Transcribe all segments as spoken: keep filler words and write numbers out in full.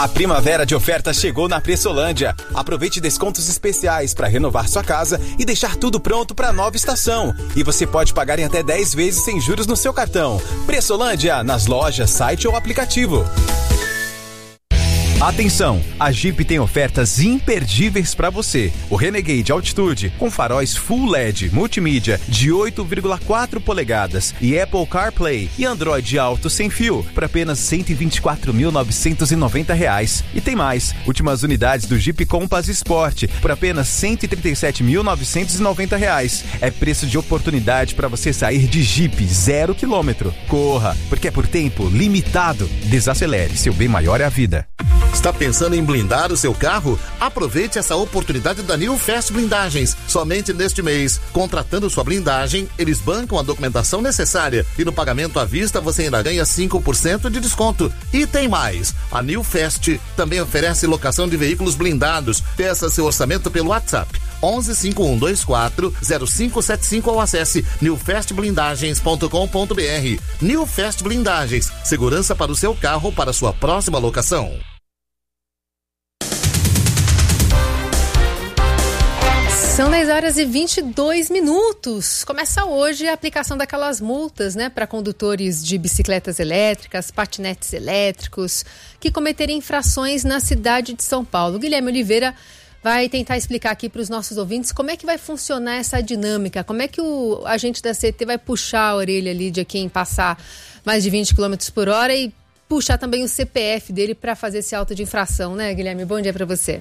A primavera de ofertas chegou na Pressolândia. Aproveite descontos especiais para renovar sua casa e deixar tudo pronto para a nova estação. E você pode pagar em até dez vezes sem juros no seu cartão. Pressolândia, nas lojas, site ou aplicativo. Atenção, a Jeep tem ofertas imperdíveis para você. O Renegade Altitude, com faróis Full L E D, multimídia de oito vírgula quatro polegadas e Apple CarPlay e Android Auto sem fio, por apenas cento e vinte e quatro mil novecentos e noventa reais. E tem mais, últimas unidades do Jeep Compass Sport, por apenas cento e trinta e sete mil novecentos e noventa reais. É preço de oportunidade para você sair de Jeep zero quilômetro. Corra, porque é por tempo limitado. Desacelere, seu bem maior é a vida. Está pensando em blindar o seu carro? Aproveite essa oportunidade da New Fast Blindagens. Somente neste mês, contratando sua blindagem, eles bancam a documentação necessária e no pagamento à vista você ainda ganha cinco por cento de desconto. E tem mais, a New Fast também oferece locação de veículos blindados. Peça seu orçamento pelo WhatsApp onze cinco um dois quatro zero cinco sete cinco ou acesse new fast blindagens ponto com ponto b r. New Fast Blindagens, segurança para o seu carro para sua próxima locação. São dez horas e vinte e dois minutos. Começa hoje a aplicação daquelas multas, né, para condutores de bicicletas elétricas, patinetes elétricos, que cometerem infrações na cidade de São Paulo. Guilherme Oliveira vai tentar explicar aqui para os nossos ouvintes como é que vai funcionar essa dinâmica, como é que o agente da C T vai puxar a orelha ali de quem passar mais de vinte quilômetros por hora e puxar também o C P F dele para fazer esse auto de infração, né, Guilherme? Bom dia para você.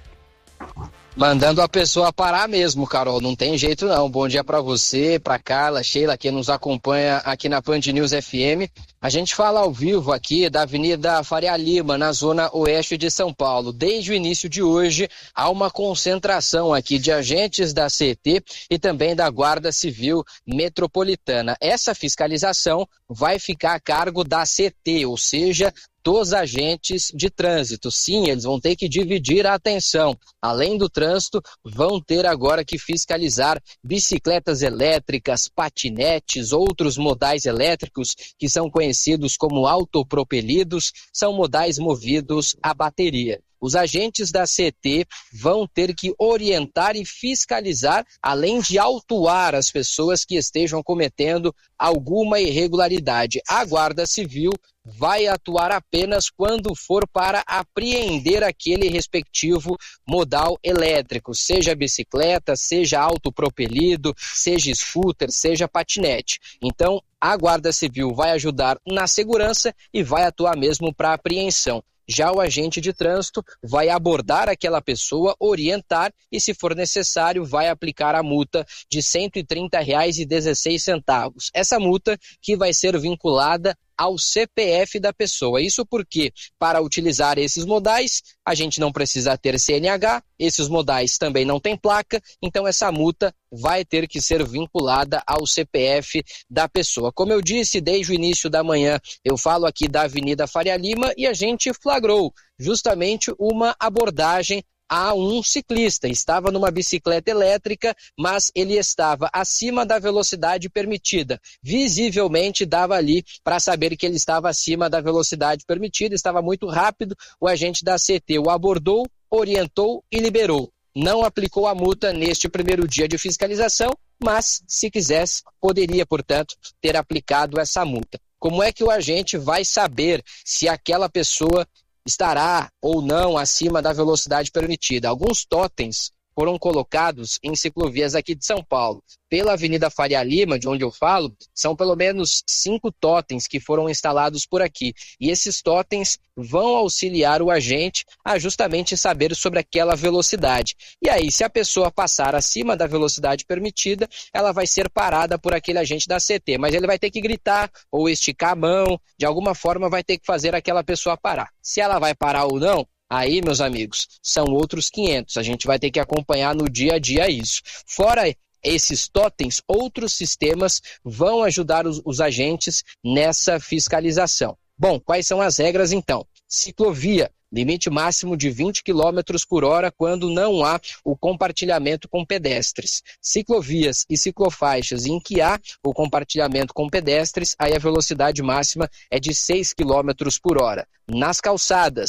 Mandando a pessoa parar mesmo, Carol, não tem jeito não. Bom dia para você, para Carla, Sheila, que nos acompanha aqui na Band News F M. A gente fala ao vivo aqui da Avenida Faria Lima, na zona oeste de São Paulo. Desde o início de hoje, há uma concentração aqui de agentes da C E T e também da Guarda Civil Metropolitana. Essa fiscalização vai ficar a cargo da C E T, ou seja, dos agentes de trânsito. Sim, eles vão ter que dividir a atenção. Além do trânsito, vão ter agora que fiscalizar bicicletas elétricas, patinetes, outros modais elétricos que são conhecidos como autopropelidos, são modais movidos a bateria. Os agentes da C E T vão ter que orientar e fiscalizar, além de autuar as pessoas que estejam cometendo alguma irregularidade. A Guarda Civil vai atuar apenas quando for para apreender aquele respectivo modal elétrico, seja bicicleta, seja autopropelido, seja scooter, seja patinete. Então, a Guarda Civil vai ajudar na segurança e vai atuar mesmo para apreensão. Já o agente de trânsito vai abordar aquela pessoa, orientar e, se for necessário, vai aplicar a multa de cento e trinta reais e dezesseis centavos. Essa multa que vai ser vinculada ao C P F da pessoa. Isso porque, para utilizar esses modais, a gente não precisa ter C N H, esses modais também não têm placa, então essa multa vai ter que ser vinculada ao C P F da pessoa. Como eu disse, desde o início da manhã, eu falo aqui da Avenida Faria Lima e a gente flagrou justamente uma abordagem a um ciclista. Estava numa bicicleta elétrica, mas ele estava acima da velocidade permitida. Visivelmente dava ali para saber que ele estava acima da velocidade permitida, estava muito rápido. O agente da C T o abordou, orientou e liberou. Não aplicou a multa neste primeiro dia de fiscalização, mas, se quisesse, poderia, portanto, ter aplicado essa multa. Como é que o agente vai saber se aquela pessoa estará ou não acima da velocidade permitida? Alguns totens foram colocados em ciclovias aqui de São Paulo. Pela Avenida Faria Lima, de onde eu falo, são pelo menos cinco totens que foram instalados por aqui. E esses totens vão auxiliar o agente a justamente saber sobre aquela velocidade. E aí, se a pessoa passar acima da velocidade permitida, ela vai ser parada por aquele agente da C T. Mas ele vai ter que gritar ou esticar a mão, de alguma forma vai ter que fazer aquela pessoa parar. Se ela vai parar ou não, aí, meus amigos, são outros quinhentos. A gente vai ter que acompanhar no dia a dia isso. Fora esses totens, outros sistemas vão ajudar os, os agentes nessa fiscalização. Bom, quais são as regras então? Ciclovia, limite máximo de vinte quilômetros por hora quando não há o compartilhamento com pedestres. Ciclovias e ciclofaixas em que há o compartilhamento com pedestres, aí a velocidade máxima é de seis quilômetros por hora. Nas calçadas,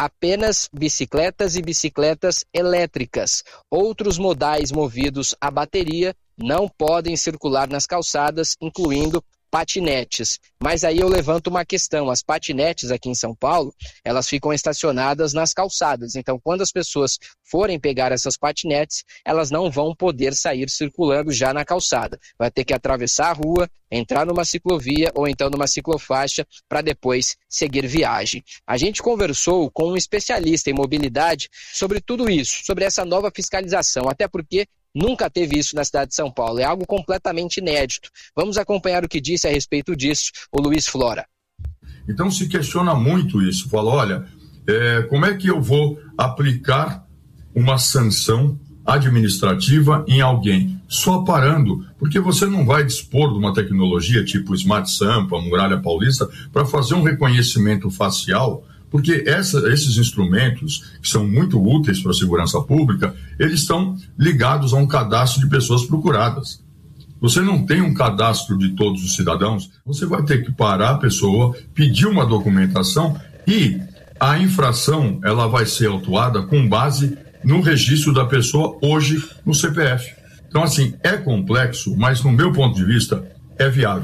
apenas bicicletas e bicicletas elétricas. Outros modais movidos a bateria não podem circular nas calçadas, incluindo patinetes. Mas aí eu levanto uma questão: as patinetes aqui em São Paulo, elas ficam estacionadas nas calçadas, então quando as pessoas forem pegar essas patinetes, elas não vão poder sair circulando já na calçada, vai ter que atravessar a rua, entrar numa ciclovia ou então numa ciclofaixa para depois seguir viagem. A gente conversou com um especialista em mobilidade sobre tudo isso, sobre essa nova fiscalização, até porque nunca teve isso na cidade de São Paulo, é algo completamente inédito. Vamos acompanhar o que disse a respeito disso o Luiz Flora. Então se questiona muito isso, fala, olha, é, como é que eu vou aplicar uma sanção administrativa em alguém? Só parando, porque você não vai dispor de uma tecnologia tipo Smart Sampa, Muralha Paulista, para fazer um reconhecimento facial. Porque essa, esses instrumentos, que são muito úteis para a segurança pública, eles estão ligados a um cadastro de pessoas procuradas. Você não tem um cadastro de todos os cidadãos, você vai ter que parar a pessoa, pedir uma documentação e a infração ela vai ser autuada com base no registro da pessoa hoje no C P F. Então, assim, é complexo, mas no meu ponto de vista é viável.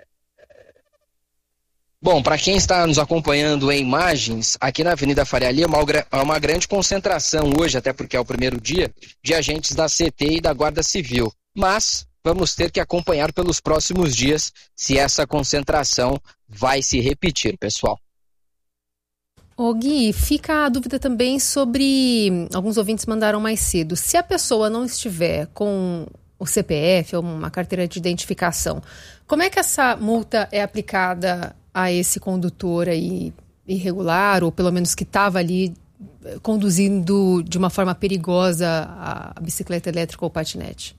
Bom, para quem está nos acompanhando em imagens, aqui na Avenida Faria Lima há uma grande concentração hoje, até porque é o primeiro dia, de agentes da C T e da Guarda Civil. Mas vamos ter que acompanhar pelos próximos dias se essa concentração vai se repetir, pessoal. Ô Gui, fica a dúvida também sobre, alguns ouvintes mandaram mais cedo, se a pessoa não estiver com o C P F ou uma carteira de identificação, como é que essa multa é aplicada a esse condutor aí irregular, ou pelo menos que estava ali conduzindo de uma forma perigosa a bicicleta elétrica ou patinete?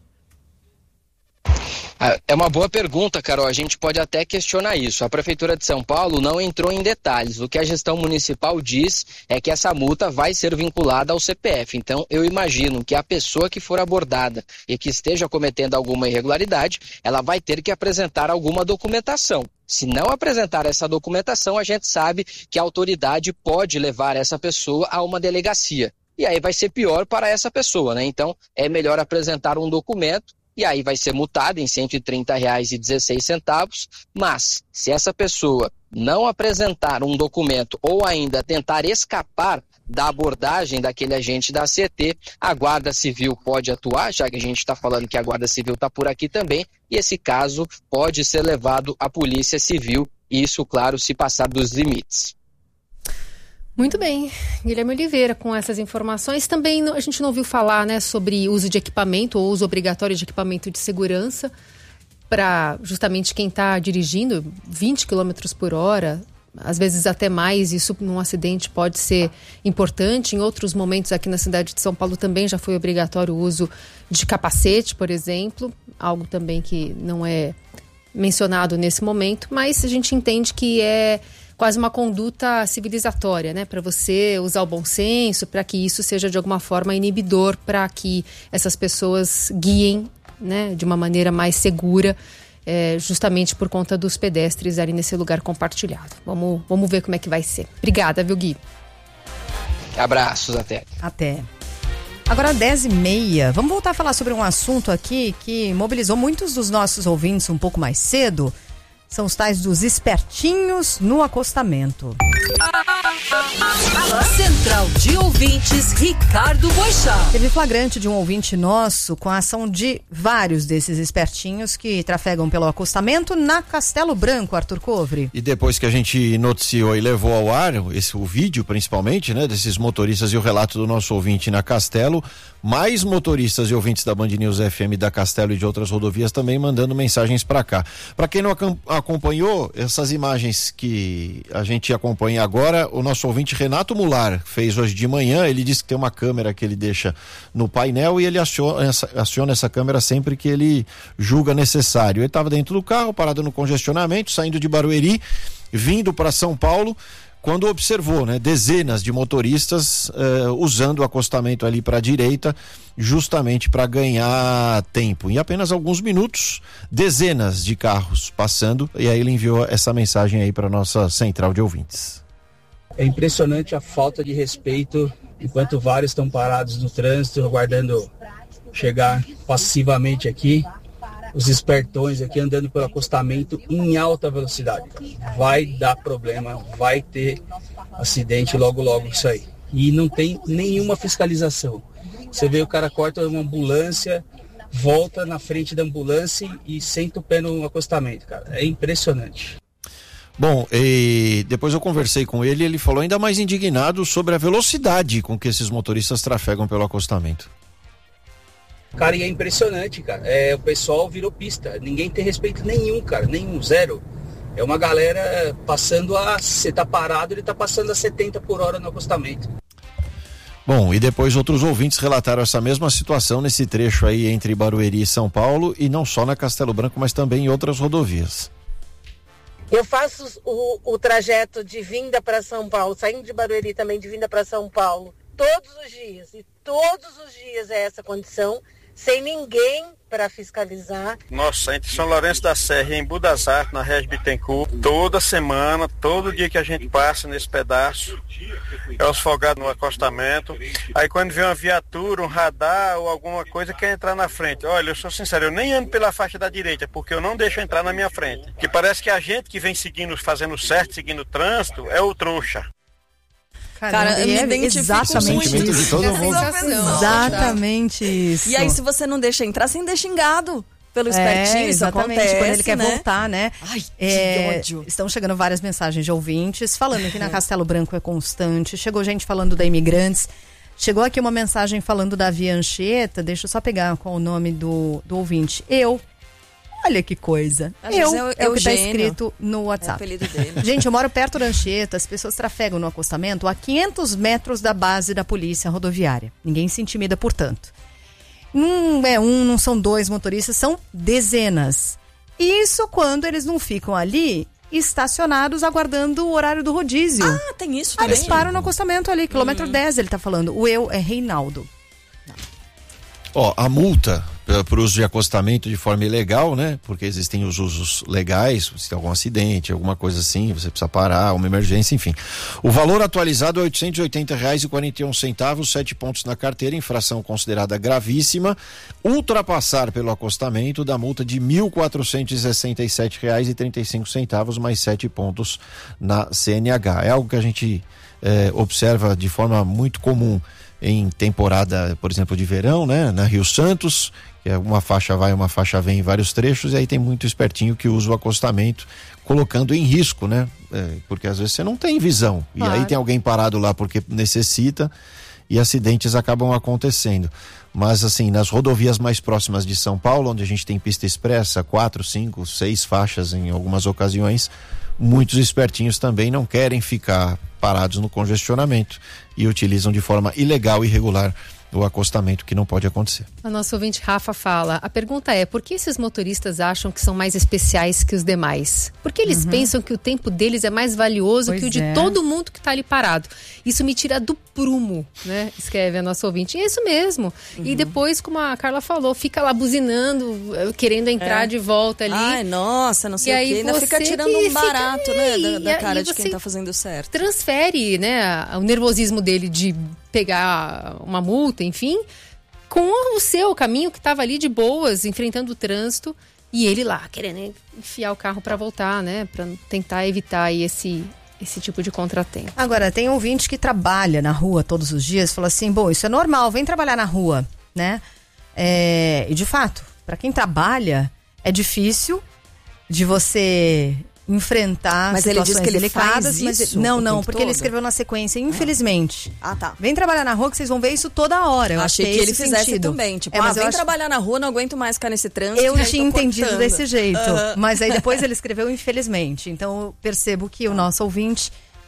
É uma boa pergunta, Carol. A gente pode até questionar isso. A Prefeitura de São Paulo não entrou em detalhes. O que a gestão municipal diz é que essa multa vai ser vinculada ao C P F. Então, eu imagino que a pessoa que for abordada e que esteja cometendo alguma irregularidade, ela vai ter que apresentar alguma documentação. Se não apresentar essa documentação, a gente sabe que a autoridade pode levar essa pessoa a uma delegacia. E aí vai ser pior para essa pessoa, né? Então, é melhor apresentar um documento e aí vai ser multado em cento e trinta reais e dezesseis centavos, mas se essa pessoa não apresentar um documento ou ainda tentar escapar da abordagem daquele agente da C T, a Guarda Civil pode atuar, já que a gente está falando que a Guarda Civil está por aqui também, e esse caso pode ser levado à Polícia Civil, isso, claro, se passar dos limites. Muito bem, Guilherme Oliveira, com essas informações. Também a gente não ouviu falar, né, sobre uso de equipamento ou uso obrigatório de equipamento de segurança para justamente quem está dirigindo vinte quilômetros por hora, às vezes até mais. Isso num acidente pode ser importante. Em outros momentos aqui na cidade de São Paulo também já foi obrigatório o uso de capacete, por exemplo, algo também que não é mencionado nesse momento, mas a gente entende que é quase uma conduta civilizatória, né? Para você usar o bom senso, para que isso seja de alguma forma inibidor, para que essas pessoas guiem, né, de uma maneira mais segura, é, justamente por conta dos pedestres ali nesse lugar compartilhado. Vamos, vamos ver como é que vai ser. Obrigada, viu, Gui? Abraços, até. Até. Agora, dez e meia, vamos voltar a falar sobre um assunto aqui que mobilizou muitos dos nossos ouvintes um pouco mais cedo. São os tais dos espertinhos no acostamento. Central de Ouvintes, Ricardo Boixá. Teve flagrante de um ouvinte nosso com a ação de vários desses espertinhos que trafegam pelo acostamento na Castelo Branco, Arthur Covre. E depois que a gente noticiou e levou ao ar esse, o vídeo, principalmente, né, desses motoristas e o relato do nosso ouvinte na Castelo, mais motoristas e ouvintes da Band News F M da Castelo e de outras rodovias também mandando mensagens para cá. Para quem não acompanhou essas imagens que a gente acompanha agora, o nosso ouvinte Renato Mular fez hoje de manhã. Ele disse que tem uma câmera que ele deixa no painel e ele aciona essa, aciona essa câmera sempre que ele julga necessário. Ele estava dentro do carro, parado no congestionamento, saindo de Barueri, vindo para São Paulo, quando observou, né, dezenas de motoristas uh, usando o acostamento ali para a direita, justamente para ganhar tempo. Em apenas alguns minutos, dezenas de carros passando, e aí ele enviou essa mensagem aí para nossa central de ouvintes. É impressionante a falta de respeito, enquanto vários estão parados no trânsito, aguardando chegar passivamente aqui. Os espertões aqui andando pelo acostamento em alta velocidade. Vai dar problema, vai ter acidente logo logo isso aí. E não tem nenhuma fiscalização. Você vê o cara corta uma ambulância, volta na frente da ambulância e senta o pé no acostamento, cara. É impressionante. Bom, e depois eu conversei com ele e ele falou ainda mais indignado sobre a velocidade com que esses motoristas trafegam pelo acostamento. Cara, e é impressionante, cara. É, o pessoal virou pista. Ninguém tem respeito nenhum, cara. Nenhum, zero. É uma galera passando a... Você tá parado, ele tá passando a setenta por hora no acostamento. Bom, e depois outros ouvintes relataram essa mesma situação nesse trecho aí entre Barueri e São Paulo, e não só na Castelo Branco, mas também em outras rodovias. Eu faço o, o trajeto de vinda para São Paulo, saindo de Barueri também de vinda para São Paulo, todos os dias. E todos os dias é essa condição, sem ninguém para fiscalizar. Nossa, entre São Lourenço da Serra e em Budas Artes, na Regis Bittencourt, toda semana, todo dia que a gente passa nesse pedaço, é os folgados no acostamento. Aí quando vê uma viatura, um radar ou alguma coisa, quer entrar na frente. Olha, eu sou sincero, eu nem ando pela faixa da direita, porque eu não deixo entrar na minha frente. Que parece que a gente que vem seguindo, fazendo certo, seguindo o trânsito, é o trouxa. Cara, eu me é identifico exatamente muito. isso. De todo mundo. Exatamente isso. E aí, se você não deixa entrar, você ainda é xingado pelo espertinho, é, isso exatamente, acontece, quando ele quer né? voltar, né? Ai, é, que ódio. Estão chegando várias mensagens de ouvintes falando que na Castelo Branco é constante. Chegou gente falando da Imigrantes. Chegou aqui uma mensagem falando da Via Anchieta. Deixa eu só pegar qual o nome do, do ouvinte. Eu. Olha que coisa. Às Eu, vezes é o- é o que está Eugênio. escrito no WhatsApp. É o apelido dele. Gente, eu moro perto da Anchieta, as pessoas trafegam no acostamento a quinhentos metros da base da polícia rodoviária. Ninguém se intimida, portanto. Não é um, não são dois motoristas, são dezenas. Isso quando eles não ficam ali estacionados aguardando o horário do rodízio. Ah, tem isso Ah, também? eles param no acostamento ali, quilômetro dez, ele tá falando. O eu é Reinaldo. Ó, a multa para o uso de acostamento de forma ilegal, né? Porque existem os usos legais, se tem algum acidente, alguma coisa assim, você precisa parar, uma emergência, enfim. O valor atualizado é oitocentos e oitenta reais e quarenta e um centavos, sete pontos na carteira, infração considerada gravíssima. Ultrapassar pelo acostamento da multa de mil quatrocentos e sessenta e sete reais e trinta e cinco centavos, mais sete pontos na C N H. É algo que a gente eh, observa de forma muito comum em temporada, por exemplo, de verão, né? Na Rio Santos, que é uma faixa vai, uma faixa vem em vários trechos, e aí tem muito espertinho que usa o acostamento, colocando em risco, né? É, porque às vezes você não tem visão, Claro. e aí tem alguém parado lá porque necessita, e acidentes acabam acontecendo. Mas assim, nas rodovias mais próximas de São Paulo, onde a gente tem pista expressa, quatro, cinco, seis faixas em algumas ocasiões, muitos espertinhos também não querem ficar parados no congestionamento e utilizam de forma ilegal e irregular o acostamento, que não pode acontecer. A nossa ouvinte Rafa fala, a pergunta é, por que esses motoristas acham que são mais especiais que os demais? Por que eles Uhum. pensam que o tempo deles é mais valioso Pois que o de é. todo mundo que está ali parado? Isso me tira do prumo, né? Escreve a nossa ouvinte. E é isso mesmo. Uhum. E depois, como a Carla falou, fica lá buzinando, eh, querendo entrar É. de volta ali. Ai, nossa, não sei E o aí quê. Ainda você fica tirando que um fica- barato, né? Da, da e- cara e de quem você tá fazendo certo. transfere, né, a- o nervosismo dele de pegar uma multa, enfim, com o seu caminho que estava ali de boas, enfrentando o trânsito, e ele lá querendo enfiar o carro para voltar, né, para tentar evitar aí esse esse tipo de contratempo. Agora, tem ouvinte que trabalha na rua todos os dias, fala assim, bom, isso é normal, vem trabalhar na rua, né? É, e de fato, para quem trabalha, é difícil de você enfrentar Mas ele situações diz que ele delicadas, faz mas isso não, o não, tempo porque ele todo? escreveu na sequência, infelizmente. Ah, tá. Vem trabalhar na rua que vocês vão ver isso toda hora. Eu Achei acho que é ele esse fizesse sentido. também. Tipo, É, ah, mas eu vem acho- trabalhar na rua, não aguento mais ficar nesse trânsito. Eu e aí tinha tô entendido cortando. desse jeito, Aham. mas aí depois ele escreveu infelizmente. Então eu percebo que o nosso ouvinte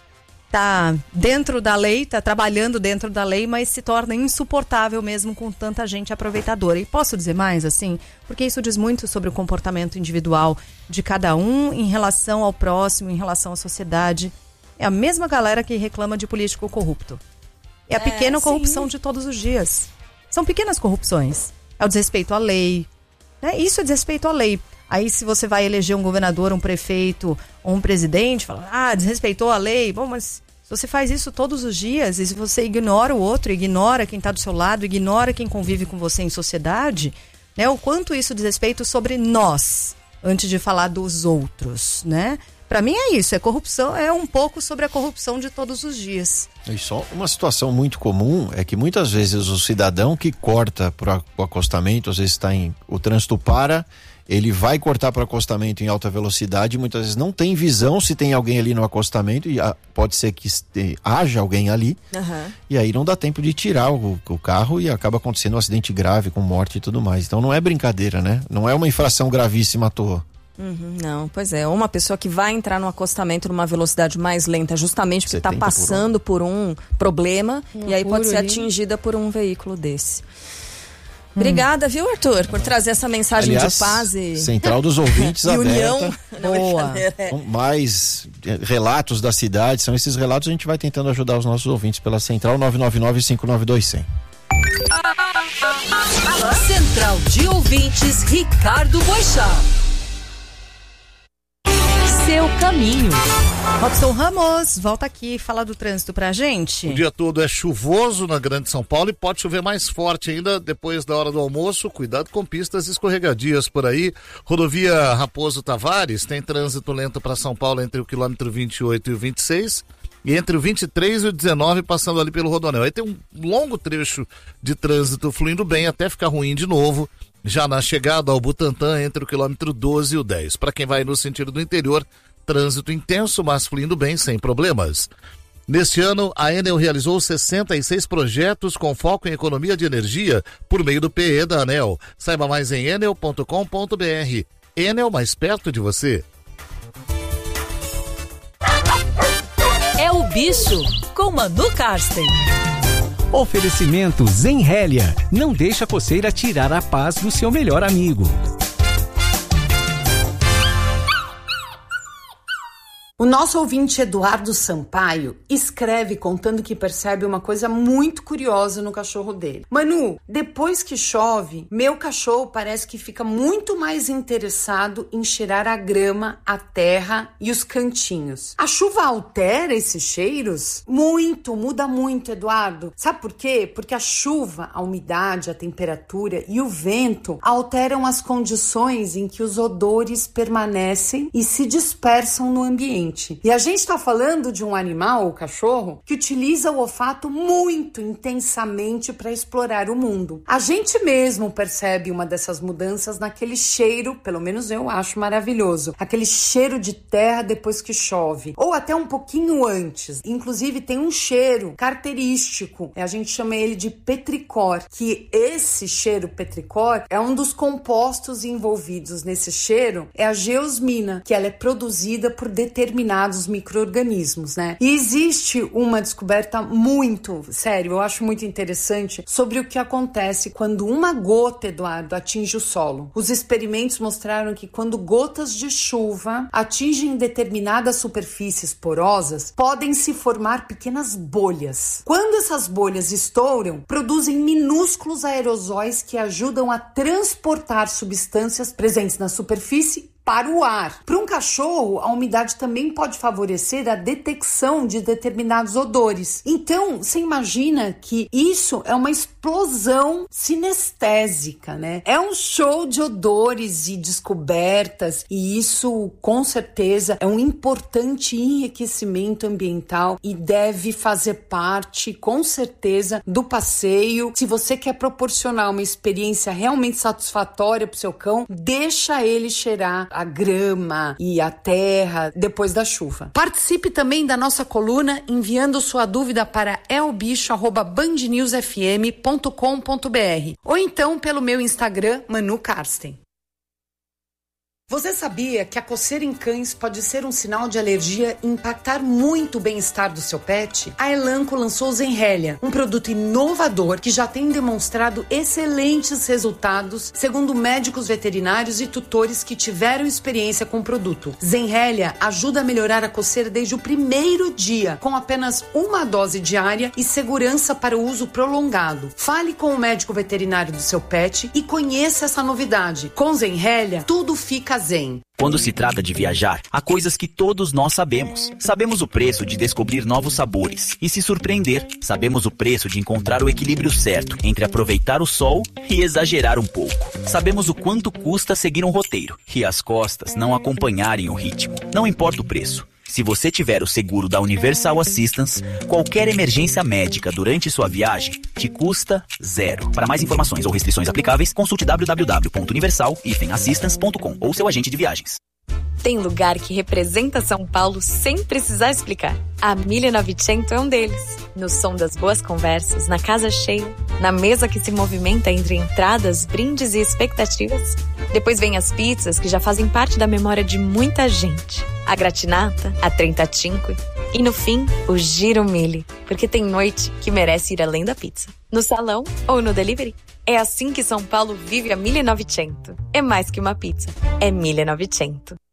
tá dentro da lei, tá trabalhando dentro da lei, mas se torna insuportável mesmo com tanta gente aproveitadora. E posso dizer mais, assim? Porque isso diz muito sobre o comportamento individual de cada um em relação ao próximo, em relação à sociedade. É a mesma galera que reclama de político corrupto. É a É, pequena sim. corrupção de todos os dias. São pequenas corrupções. É o desrespeito à lei, né? Isso é desrespeito à lei. Aí se você vai eleger um governador, um prefeito ou um presidente, fala, ah, desrespeitou a lei. Bom, mas Se você faz isso todos os dias e se você ignora o outro, ignora quem está do seu lado, ignora quem convive com você em sociedade, né? O quanto isso diz respeito sobre nós, antes de falar dos outros, né? Para mim é isso, é corrupção, é um pouco sobre a corrupção de todos os dias. E só uma situação muito comum é que muitas vezes o cidadão que corta para o acostamento, às vezes está em, o trânsito para, ele vai cortar para o acostamento em alta velocidade, muitas vezes não tem visão se tem alguém ali no acostamento, e a, pode ser que este, haja alguém ali, uhum. E aí não dá tempo de tirar o, o carro e acaba acontecendo um acidente grave com morte e tudo mais. Então não é brincadeira, né? Não é uma infração gravíssima à toa. Uhum, não, pois é, uma pessoa que vai entrar no acostamento numa velocidade mais lenta justamente porque está passando por um, por um problema um e aí pode ser ali. atingida por um veículo desse. Hum. Obrigada, viu, Arthur, por trazer essa mensagem Aliás, de paz e... Central dos Ouvintes e aberta. União. Boa. Mais relatos da cidade, são esses relatos, a gente vai tentando ajudar os nossos ouvintes pela Central nove nove nove, cinco nove dois, zero zero. Central de Ouvintes, Ricardo Boechat. Seu caminho. Robson Ramos, volta aqui, fala do trânsito pra gente. O dia todo é chuvoso na Grande São Paulo e pode chover mais forte ainda depois da hora do almoço. Cuidado com pistas escorregadias por aí. Rodovia Raposo Tavares tem trânsito lento para São Paulo entre o quilômetro vinte e oito e o vinte e seis. E entre o vinte e três e o dezenove passando ali pelo Rodoanel. Aí tem um longo trecho de trânsito fluindo bem até ficar ruim de novo. Já na chegada ao Butantã, entre o quilômetro doze e o dez. Para quem vai no sentido do interior, trânsito intenso, mas fluindo bem, sem problemas. Neste ano, a Enel realizou sessenta e seis projetos com foco em economia de energia por meio do P E da ANEEL. Saiba mais em enel ponto com ponto br. Enel, mais perto de você. É o Bicho, com Manu Karsten. Oferecimento Zenrélia. Não deixa a coceira tirar a paz do seu melhor amigo. O nosso ouvinte Eduardo Sampaio escreve contando que percebe uma coisa muito curiosa no cachorro dele. Manu, depois que chove, meu cachorro parece que fica muito mais interessado em cheirar a grama, a terra e os cantinhos. A chuva altera esses cheiros? Muito, muda muito, Eduardo. Sabe por quê? Porque a chuva, a umidade, a temperatura e o vento alteram as condições em que os odores permanecem e se dispersam no ambiente. E a gente está falando de um animal, o cachorro, que utiliza o olfato muito intensamente para explorar o mundo. A gente mesmo percebe uma dessas mudanças naquele cheiro, pelo menos eu acho maravilhoso, aquele cheiro de terra depois que chove, ou até um pouquinho antes. Inclusive tem um cheiro característico, a gente chama ele de petricor, que esse cheiro petricor é um dos compostos envolvidos nesse cheiro, é a geosmina, que ela é produzida por determinados determinados micro-organismos, né? E existe uma descoberta muito, sério, eu acho muito interessante, sobre o que acontece quando uma gota, Eduardo, atinge o solo. Os experimentos mostraram que quando gotas de chuva atingem determinadas superfícies porosas, podem se formar pequenas bolhas. Quando essas bolhas estouram, produzem minúsculos aerosóis que ajudam a transportar substâncias presentes na superfície para o ar. Para um cachorro, a umidade também pode favorecer a detecção de determinados odores. Então, você imagina que isso é uma explosão sinestésica, né? É um show de odores e descobertas, e isso, com certeza, é um importante enriquecimento ambiental e deve fazer parte, com certeza, do passeio. Se você quer proporcionar uma experiência realmente satisfatória para o seu cão, deixa ele cheirar a grama e a terra depois da chuva. Participe também da nossa coluna enviando sua dúvida para elbicho arroba band news f m ponto com ponto b r ou então pelo meu Instagram, Manu Karsten. Você sabia que a coceira em cães pode ser um sinal de alergia e impactar muito o bem-estar do seu pet? A Elanco lançou o Zenrélia, um produto inovador que já tem demonstrado excelentes resultados, segundo médicos veterinários e tutores que tiveram experiência com o produto. Zenrélia ajuda a melhorar a coceira desde o primeiro dia, com apenas uma dose diária e segurança para o uso prolongado. Fale com o médico veterinário do seu pet e conheça essa novidade. Com Zenrélia, tudo fica Cazem. Quando se trata de viajar, há coisas que todos nós sabemos. Sabemos o preço de descobrir novos sabores e se surpreender. Sabemos o preço de encontrar o equilíbrio certo entre aproveitar o sol e exagerar um pouco. Sabemos o quanto custa seguir um roteiro e as costas não acompanharem o ritmo. Não importa o preço. Se você tiver o seguro da Universal Assistance, qualquer emergência médica durante sua viagem te custa zero. Para mais informações ou restrições aplicáveis, consulte w w w ponto universal assistance ponto com ou seu agente de viagens. Tem lugar que representa São Paulo sem precisar explicar. A mille e novecento é um deles. No som das boas conversas, na casa cheia, na mesa que se movimenta entre entradas, brindes e expectativas. Depois vem as pizzas que já fazem parte da memória de muita gente. A gratinata, a trentacinque e no fim, o Giro Mille, porque tem noite que merece ir além da pizza. No salão ou no delivery. É assim que São Paulo vive a mille e novecento. É mais que uma pizza, é mille e novecento.